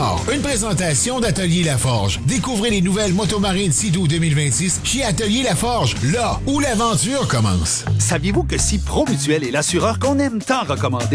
Sport, une présentation d'Atelier Laforge. Découvrez les nouvelles motomarines Sea-Doo 2026 chez Atelier Laforge, là où l'aventure commence. Saviez-vous que si Promutuel est l'assureur qu'on aime tant recommander